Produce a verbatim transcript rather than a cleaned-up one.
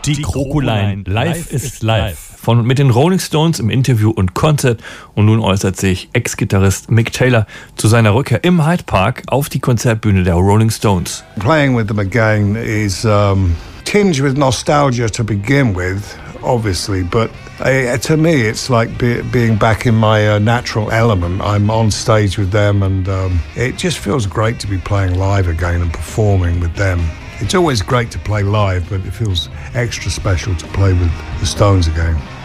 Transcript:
Die Krokulein, live ist live. Von und mit den Rolling Stones im Interview und Konzert. Und nun äußert sich Ex-Gitarrist Mick Taylor zu seiner Rückkehr im Hyde Park auf die Konzertbühne der Rolling Stones. Playing with them again is um, tinged with nostalgia to begin with, obviously, but uh, to me it's like be, being back in my uh, natural element. I'm on stage with them, and um, it just feels great to be playing live again and performing with them. It's always great to play live, but it feels extra special to play with the Stones again.